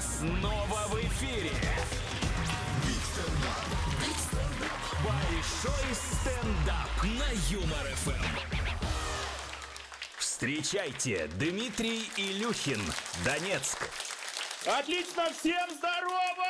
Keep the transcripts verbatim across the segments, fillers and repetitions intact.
снова в эфире. Большой стендап на Юмор эф эм. Встречайте, Дмитрий Илюхин, Донецк. Отлично, всем здорово!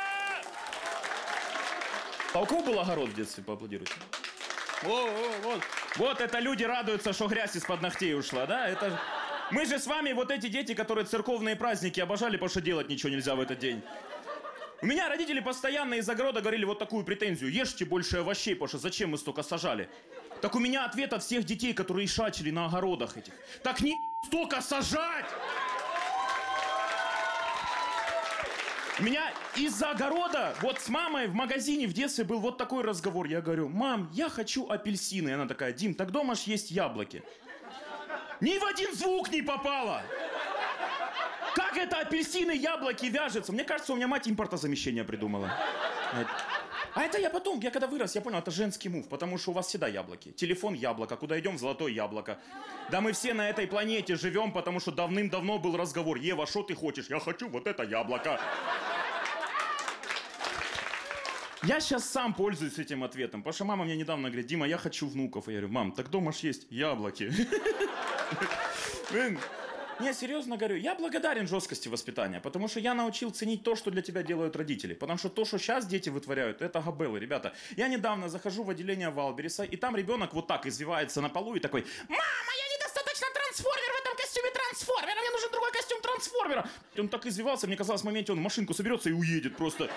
А у кого был огород в детстве, поаплодируйте? О, о, вот. Вот это люди радуются, что грязь из-под ногтей ушла, да? Это... Мы же с вами вот эти дети, которые церковные праздники обожали, потому что делать ничего нельзя в этот день. У меня родители постоянно из огорода говорили вот такую претензию: ешьте больше овощей, потому что зачем мы столько сажали? Так у меня ответ от всех детей, которые шачили на огородах этих: так не столько сажать! У меня из-за огорода, вот с мамой в магазине в детстве был вот такой разговор. Я говорю: мам, я хочу апельсины. И она такая: Дим, так дома ж есть яблоки. Ни в один звук не попало! Как это апельсины, яблоки вяжется? Мне кажется, у меня мать импортозамещение придумала. А это я потом, я когда вырос, я понял, это женский мув, потому что у вас всегда яблоки. Телефон яблоко, куда идем, золотое яблоко. Да мы все на этой планете живем, потому что давным-давно был разговор: Ева, что ты хочешь? Я хочу вот это яблоко. Я сейчас сам пользуюсь этим ответом, потому что мама мне недавно говорит: Дима, я хочу внуков. И я говорю: мам, так дома ж есть яблоки. Не, серьезно говорю, я благодарен жесткости воспитания, потому что я научил ценить то, что для тебя делают родители. Потому что то, что сейчас дети вытворяют, это габелы, ребята. Я недавно захожу в отделение Валбериса, и там ребенок вот так извивается на полу и такой: мама, я недостаточно трансформер в этом костюме трансформера, мне нужен другой костюм трансформера. И он так извивался, мне казалось, в моменте он в машинку соберется и уедет просто.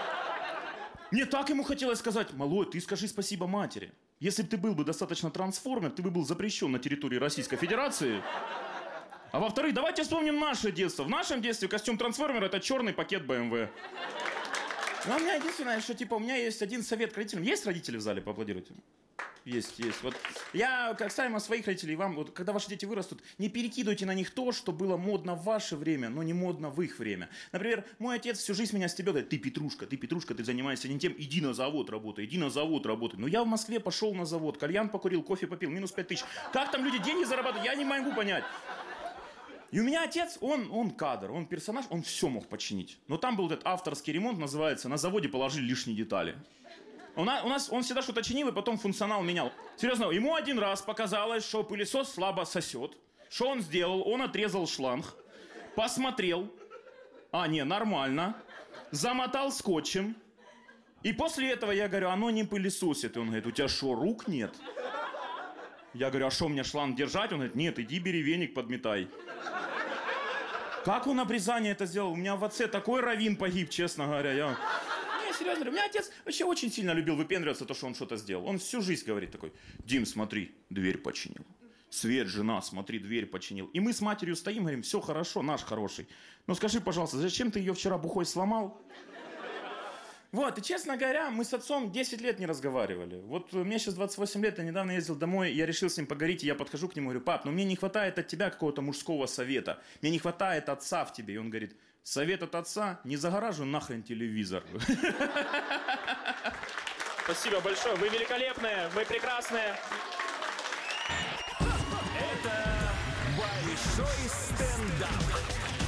Мне так ему хотелось сказать: малой, ты скажи спасибо матери. Если бы ты был бы достаточно трансформер, ты бы был запрещен на территории Российской Федерации. А во-вторых, давайте вспомним наше детство. В нашем детстве костюм трансформера — это черный пакет бэ эм вэ. Ну, у меня единственное, что типа у меня есть один совет к родителям. Есть родители в зале? Поаплодируйте. Есть, есть. Вот я, как ставим своих родителей, вам, вот, когда ваши дети вырастут, не перекидывайте на них то, что было модно в ваше время, но не модно в их время. Например, мой отец всю жизнь меня стебет: ты Петрушка, ты Петрушка, ты занимаешься не тем, иди на завод работай, иди на завод работай. Но я в Москве пошел на завод, кальян покурил, кофе попил, минус пять тысяч. Как там люди деньги зарабатывают, я не могу понять. И у меня отец, он, он кадр, он персонаж, он все мог починить. Но там был этот авторский ремонт, называется, на заводе положили лишние детали. У нас, у нас он всегда что-то чинил и потом функционал менял. Серьезно, ему один раз показалось, что пылесос слабо сосет. Что он сделал? Он отрезал шланг, посмотрел. А, не, нормально. Замотал скотчем. И после этого я говорю: оно не пылесосит. И он говорит: у тебя что, рук нет? Я говорю: а что, мне шланг держать? Он говорит: нет, иди бери веник, подметай. Как он обрезание это сделал? У меня в отце такой раввин погиб, честно говоря. Я... Не, серьезно, у меня отец вообще очень сильно любил выпендриваться, то, что он что-то сделал. Он всю жизнь говорит такой: Дим, смотри, дверь починил. Свет, жена, смотри, дверь починил. И мы с матерью стоим, говорим: все хорошо, наш хороший. Но скажи, пожалуйста, зачем ты ее вчера бухой сломал? Вот, и честно говоря, мы с отцом десять лет не разговаривали. Вот мне сейчас двадцать восемь лет, я недавно ездил домой, я решил с ним поговорить, и я подхожу к нему и говорю: пап, ну мне не хватает от тебя какого-то мужского совета. Мне не хватает отца в тебе. И он говорит: совет от отца: не загораживай нахрен телевизор. Спасибо большое, вы великолепные, вы прекрасные. Это большой стендап.